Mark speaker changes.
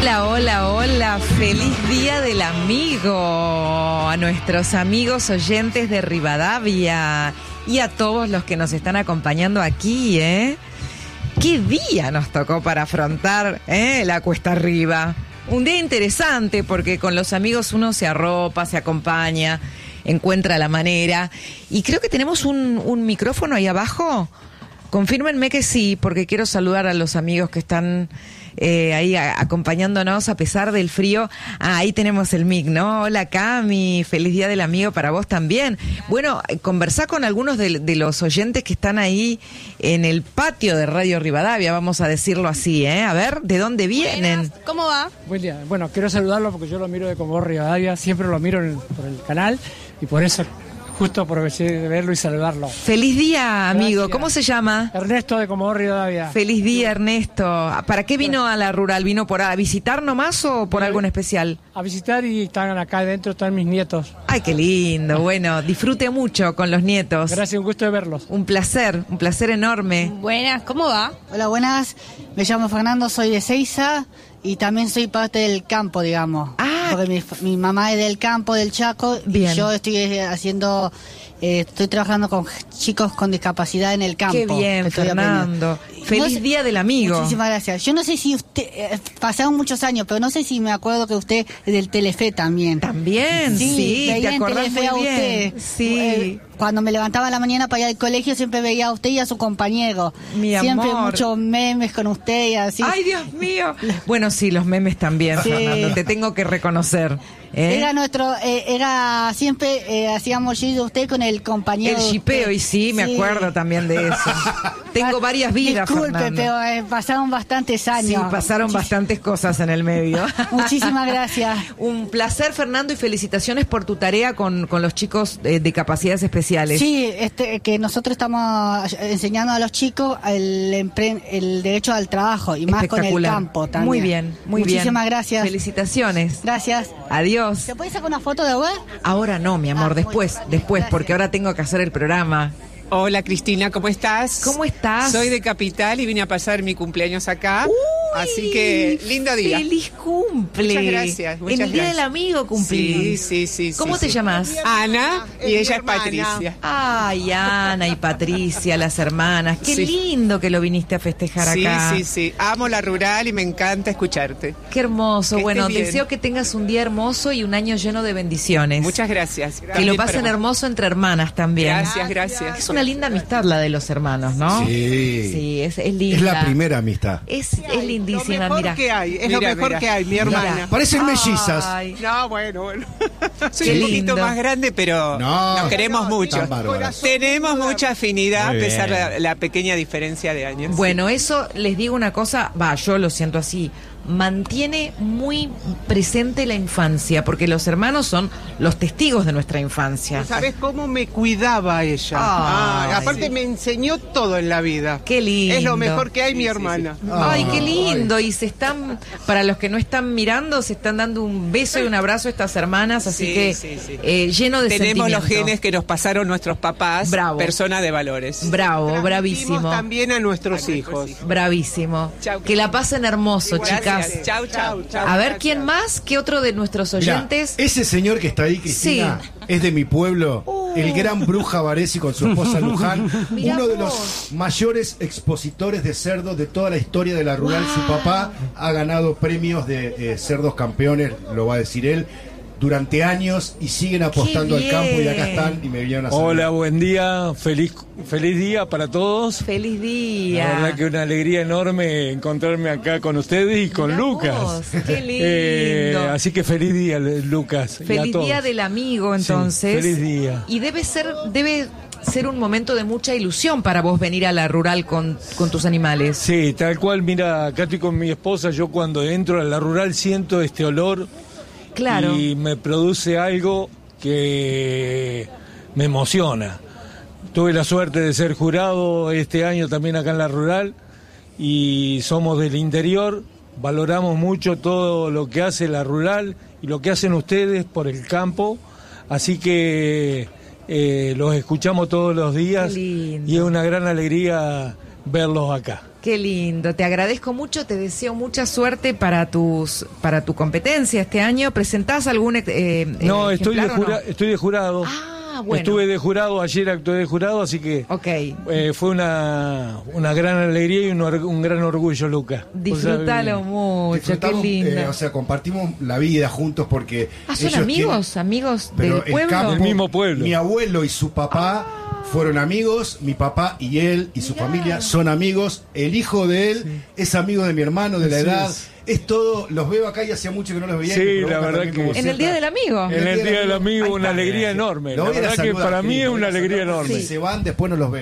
Speaker 1: Hola, hola, hola, feliz día del amigo a nuestros amigos oyentes de Rivadavia y a todos los que nos están acompañando aquí, ¿eh? ¿Qué día nos tocó para afrontar la cuesta arriba? Un día interesante porque con los amigos uno se arropa, se acompaña, encuentra la manera. Y creo que tenemos un micrófono ahí abajo. Confírmenme que sí, porque quiero saludar a los amigos que están ahí acompañándonos a pesar del frío. Ahí tenemos el mic, ¿no? Hola Cami, feliz día del amigo para vos también. Bueno, conversá con algunos de los oyentes que están ahí en el patio de Radio Rivadavia, vamos a decirlo así, ¿eh? A ver, ¿de dónde vienen?
Speaker 2: Buenas, ¿cómo va?
Speaker 3: Buen día. Bueno, quiero saludarlo porque yo lo miro de Comodoro Rivadavia, siempre lo miro por el canal y por eso justo aproveché de verlo y saludarlo.
Speaker 1: Feliz día, amigo.
Speaker 3: Gracias.
Speaker 1: ¿Cómo se llama?
Speaker 3: Ernesto de Comodoro Rivadavia.
Speaker 1: Feliz día, Ernesto. ¿Para qué vino a la rural? ¿Vino a visitar nomás o por algo en especial?
Speaker 3: A visitar y están acá adentro, están mis nietos.
Speaker 1: Ay, qué lindo. Bueno, disfrute mucho con los nietos.
Speaker 3: Gracias, un gusto de verlos.
Speaker 1: Un placer enorme.
Speaker 2: Buenas, ¿cómo va?
Speaker 4: Hola, buenas. Me llamo Fernando, soy de Seiza y también soy parte del campo, digamos. Porque mi mamá es del campo, del Chaco.
Speaker 1: Bien.
Speaker 4: Y yo estoy trabajando con chicos con discapacidad en el campo.
Speaker 1: Qué bien, Fernando. Feliz día del amigo.
Speaker 4: Muchísimas gracias. Yo no sé si usted, pasaron muchos años, pero no sé si me acuerdo que usted es del Telefe también.
Speaker 1: ¿También? Sí,
Speaker 4: veía
Speaker 1: te
Speaker 4: en
Speaker 1: acordás
Speaker 4: Telefe
Speaker 1: muy
Speaker 4: a
Speaker 1: bien.
Speaker 4: usted.
Speaker 1: Sí.
Speaker 4: Cuando me levantaba a la mañana para ir al colegio, siempre veía a usted y a su compañero.
Speaker 1: Mi
Speaker 4: siempre
Speaker 1: amor.
Speaker 4: muchos memes con usted y así.
Speaker 1: Ay, Dios mío. Bueno, sí, los memes también,
Speaker 4: Sí.
Speaker 1: Fernando. Te tengo que reconocer.
Speaker 4: Siempre hacíamos yo y usted con el compañero.
Speaker 1: El shipeo, y sí, me acuerdo también de eso. Tengo varias vidas,
Speaker 4: Disculpe,
Speaker 1: Fernando.
Speaker 4: pero pasaron bastantes años.
Speaker 1: Sí, pasaron bastantes cosas en el medio.
Speaker 4: Muchísimas gracias.
Speaker 1: Un placer, Fernando, y felicitaciones por tu tarea con los chicos de capacidades especiales.
Speaker 4: Sí, que nosotros estamos enseñando a los chicos el derecho al trabajo y más con el campo también.
Speaker 1: Muy bien, muy bien.
Speaker 4: Muchísimas gracias.
Speaker 1: Felicitaciones.
Speaker 4: Gracias.
Speaker 1: Adiós.
Speaker 4: ¿Se puede sacar una foto de web?
Speaker 1: Ahora no, mi amor, después,
Speaker 4: Gracias.
Speaker 1: porque ahora tengo que hacer el programa.
Speaker 5: Hola Cristina, ¿cómo estás?
Speaker 1: ¿Cómo estás?
Speaker 5: Soy de Capital y vine a pasar mi cumpleaños acá. Así que lindo día.
Speaker 1: ¡Feliz cumple!
Speaker 5: Muchas gracias.
Speaker 1: En el Día del Amigo cumplí.
Speaker 5: Sí.
Speaker 1: ¿Cómo te llamas?
Speaker 5: Ana y ella es
Speaker 2: hermana.
Speaker 5: Patricia.
Speaker 1: Ay, Ana y Patricia, las hermanas. Qué
Speaker 5: Sí.
Speaker 1: lindo que lo viniste a festejar acá.
Speaker 5: Sí. Amo la rural y me encanta escucharte.
Speaker 1: Qué hermoso.
Speaker 5: Que
Speaker 1: Bueno,
Speaker 5: estés bien.
Speaker 1: deseo que tengas un día hermoso y un año lleno de bendiciones.
Speaker 5: Muchas gracias.
Speaker 1: Que lo
Speaker 5: También
Speaker 1: pasen
Speaker 5: para vos.
Speaker 1: hermoso entre hermanas también.
Speaker 5: Gracias.
Speaker 1: Es una linda amistad la de los hermanos, ¿no?
Speaker 6: Sí.
Speaker 1: Sí, es linda.
Speaker 6: Es la primera amistad.
Speaker 1: Es lindísima, mira.
Speaker 2: Es lo mejor que hay, mi hermana.
Speaker 6: Parecen mellizas.
Speaker 1: Ay,
Speaker 2: No, bueno.
Speaker 5: Soy
Speaker 1: Qué
Speaker 5: un poquito
Speaker 1: lindo.
Speaker 5: más grande, pero nos queremos mucho.
Speaker 6: Tan bárbaras.
Speaker 5: Tenemos mucha afinidad
Speaker 6: Muy
Speaker 5: a pesar
Speaker 6: bien.
Speaker 5: de la pequeña diferencia de años.
Speaker 1: Bueno, eso les digo una cosa, yo lo siento así, mantiene muy presente la infancia, porque los hermanos son los testigos de nuestra infancia.
Speaker 2: ¿Sabes cómo me cuidaba ella?
Speaker 1: Ay,
Speaker 2: Aparte me enseñó todo en la vida.
Speaker 1: Qué lindo.
Speaker 2: Es lo mejor que hay, mi hermana.
Speaker 1: Ay, qué lindo. Y se están, para los que no están mirando, se están dando un beso y un abrazo a estas hermanas, así
Speaker 5: Sí,
Speaker 1: que
Speaker 5: sí.
Speaker 1: lleno de
Speaker 5: Tenemos los
Speaker 1: sentimiento.
Speaker 5: genes que nos pasaron nuestros papás,
Speaker 1: Bravo.
Speaker 5: personas de valores.
Speaker 1: Bravo,
Speaker 2: Transmitimos
Speaker 1: bravísimo.
Speaker 2: también a nuestros hijos.
Speaker 1: Bravísimo.
Speaker 5: Chau.
Speaker 1: Que la pasen hermoso,
Speaker 5: Gracias.
Speaker 1: chicas.
Speaker 5: Chau.
Speaker 1: A ver, ¿quién más? ¿Qué otro de nuestros
Speaker 6: Mirá,
Speaker 1: oyentes?
Speaker 6: ese señor que está ahí, Cristina, es de mi pueblo, el gran Bruja Varesi con su esposa Luján,
Speaker 1: Mirá
Speaker 6: uno de
Speaker 1: vos.
Speaker 6: los mayores expositores de cerdos de toda la historia de la rural. Su papá ha ganado premios de cerdos campeones, lo va a decir él, durante años y siguen apostando al
Speaker 1: bien.
Speaker 6: campo y acá están y me vinieron a saludar.
Speaker 7: Hola, buen día, feliz día para todos.
Speaker 1: Feliz
Speaker 7: La
Speaker 1: día.
Speaker 7: verdad que una alegría enorme encontrarme acá con ustedes y con
Speaker 1: Mirá
Speaker 7: Lucas.
Speaker 1: vos, qué lindo.
Speaker 7: Así que feliz día, Lucas. y a
Speaker 1: Feliz
Speaker 7: todos.
Speaker 1: día del amigo, entonces.
Speaker 7: feliz día.
Speaker 1: Y debe ser un momento de mucha ilusión para vos venir a la rural con tus animales.
Speaker 7: Sí, tal cual, mira, acá estoy con mi esposa, yo cuando entro a la rural siento este olor
Speaker 1: Claro.
Speaker 7: y me produce algo que me emociona. Tuve la suerte de ser jurado este año también acá en la rural y somos del interior, valoramos mucho todo lo que hace la rural y lo que hacen ustedes por el campo, así que los escuchamos todos los días
Speaker 1: Qué lindo.
Speaker 7: y es una gran alegría verlos acá.
Speaker 1: Qué lindo, te agradezco mucho, te deseo mucha suerte para tu competencia este año. ¿Presentás algún
Speaker 7: No, estoy de jurado.
Speaker 1: Bueno.
Speaker 7: Estuve de jurado, ayer actué de jurado, así que fue una gran alegría y un gran orgullo, Luca.
Speaker 1: Disfrútalo mucho, qué lindo.
Speaker 6: O sea, compartimos la vida juntos porque...
Speaker 1: ¿Son amigos del pueblo?
Speaker 7: Del mismo pueblo.
Speaker 6: Mi abuelo y su papá fueron amigos, mi papá y él y su familia son amigos, el hijo de él es amigo de mi hermano de la edad. Es todo, los veo acá y hacía mucho que no los veía.
Speaker 7: Sí, la verdad que...
Speaker 1: En el Día del Amigo.
Speaker 7: En el Día del Amigo, una alegría enorme. La verdad que para mí es una alegría enorme.
Speaker 6: Si se van, después no los veo.